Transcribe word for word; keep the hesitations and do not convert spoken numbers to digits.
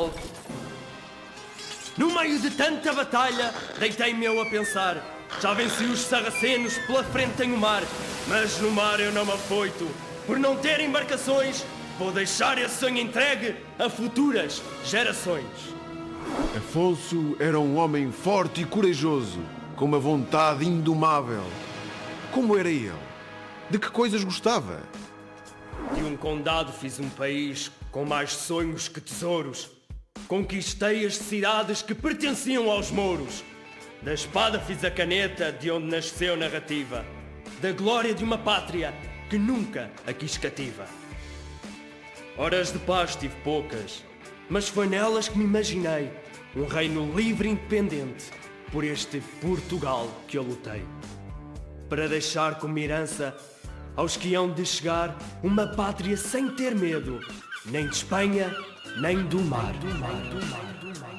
volto. No meio de tanta batalha, deitei-me eu a pensar. Já venci os sarracenos, pela frente tenho o mar. Mas no mar eu não me afoito. Por não ter embarcações, vou deixar esse sonho entregue a futuras gerações. Afonso era um homem forte e corajoso, com uma vontade indomável. Como era ele? De que coisas gostava? De um condado fiz um país com mais sonhos que tesouros. Conquistei as cidades que pertenciam aos mouros. Da espada fiz a caneta de onde nasceu narrativa. Da glória de uma pátria que nunca a quis cativa. Horas de paz tive poucas, mas foi nelas que me imaginei um reino livre e independente por este Portugal que eu lutei. Para deixar como herança aos que hão de chegar uma pátria sem ter medo, nem de Espanha, nem do mar. Do mar, do mar, do mar.